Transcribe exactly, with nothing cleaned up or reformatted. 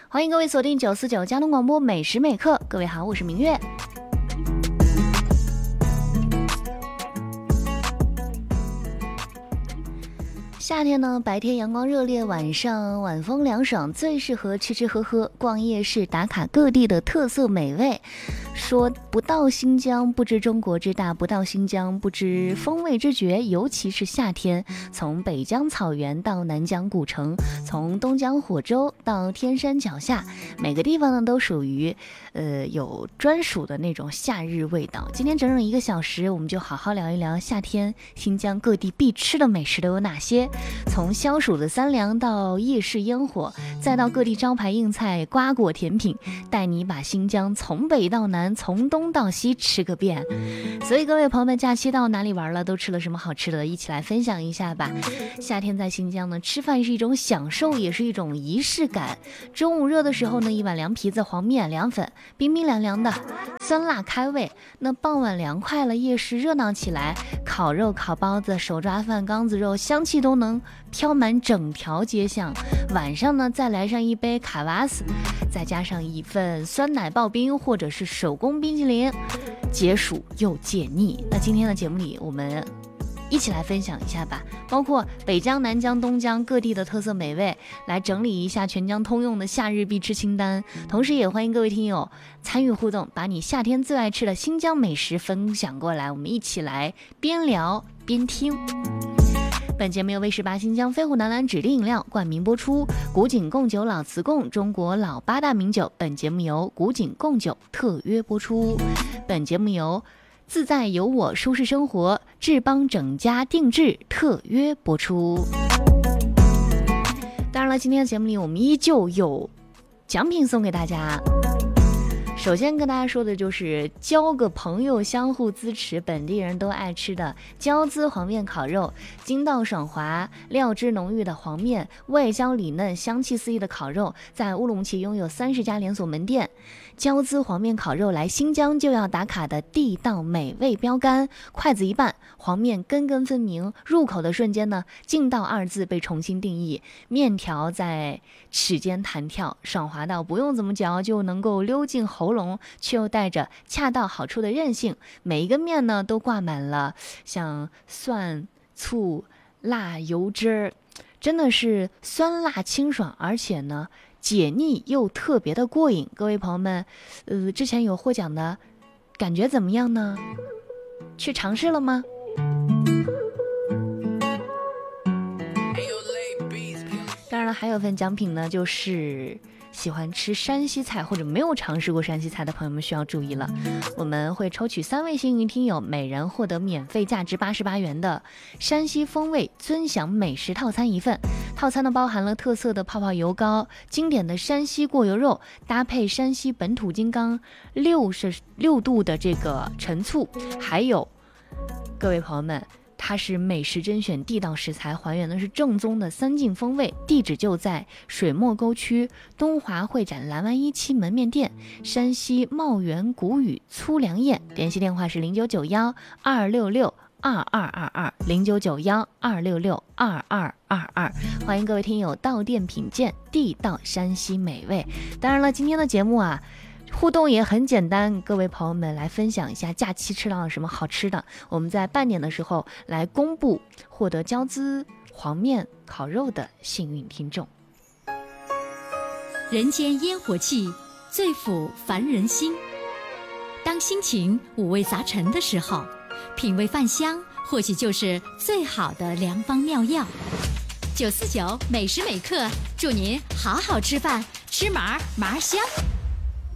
欢迎各位锁定九四九交通广播美食美课，各位好，我是明月。夏天呢，白天阳光热烈，晚上晚风凉爽，最适合吃吃喝喝、逛夜市，打卡各地的特色美味。说不到新疆不知中国之大，不到新疆不知风味之绝。尤其是夏天，从北疆草原到南疆古城，从东疆火州到天山脚下，每个地方呢都属于呃有专属的那种夏日味道。今天整整一个小时，我们就好好聊一聊夏天新疆各地必吃的美食都有哪些。从消暑的三粮到夜市烟火，再到各地招牌硬菜、瓜果甜品，带你把新疆从北到南，从东到西吃个遍。所以各位朋友们，假期到哪里玩了？都吃了什么好吃的？一起来分享一下吧。夏天在新疆呢，吃饭是一种享受，也是一种仪式感。中午热的时候呢，一碗凉皮子、黄面、凉粉，冰冰凉凉的，酸辣开胃。那傍晚凉快了，夜市热闹起来，烤肉、烤包子、手抓饭、缸子肉，香气都能飘满整条街巷。晚上呢，再来上一杯卡瓦斯，再加上一份酸奶刨冰或者是手工冰淇淋，解暑又解腻。那今天的节目里，我们一起来分享一下吧，包括北疆、南疆、东疆各地的特色美味，来整理一下全疆通用的夏日必吃清单。同时也欢迎各位听友参与互动，把你夏天最爱吃的新疆美食分享过来，我们一起来边聊边听。本节目由威十八新疆飞虎南蓝指定饮料冠名播出，古井贡酒老瓷贡，中国老八大名酒。本节目由古井贡酒特约播出。本节目由自在有我舒适生活志邦整家定制特约播出。当然了，今天的节目里我们依旧有奖品送给大家。首先跟大家说的就是交个朋友，相互支持，本地人都爱吃的椒滋黄面烤肉，筋道爽滑，料汁浓郁的黄面，外焦里嫩，香气四溢的烤肉，在乌鲁木齐拥有三十家连锁门店。椒滋黄面烤肉，来新疆就要打卡的地道美味标杆。筷子一半，黄面根根分明，入口的瞬间呢，劲道二字被重新定义。面条在齿间弹跳，爽滑到不用怎么嚼就能够溜进喉咙，却又带着恰到好处的韧性。每一个面呢，都挂满了像蒜、醋、辣、油汁儿，真的是酸辣清爽，而且呢解腻又特别的过瘾。各位朋友们，呃，之前有获奖的，感觉怎么样呢？去尝试了吗？当然了，还有份奖品呢，就是喜欢吃山西菜或者没有尝试过山西菜的朋友们需要注意了，我们会抽取三位幸运听友，每人获得免费价值八十八元的山西风味尊享美食套餐一份。套餐呢包含了特色的泡泡油糕、经典的山西过油肉，搭配山西本土金刚六十六度的这个陈醋，还有各位朋友们，它是美食甄选地道食材，还原的是正宗的三晋风味。地址就在水墨沟区东华会展蓝湾一期门面店，山西茂源古语粗粮宴。联系电话是零九九幺二六六二二二二零九九幺二六六二二二二。欢迎各位听友到店品鉴地道山西美味。当然了，今天的节目啊，互动也很简单，各位朋友们来分享一下假期吃到了什么好吃的，我们在半点的时候来公布获得椒滋黄面烤肉的幸运听众。 人间烟火气，最抚凡人心。当心情五味杂陈的时候，品味饭香或许就是最好的良方妙药。九四九美食美课，祝您好好吃饭，吃麻麻香。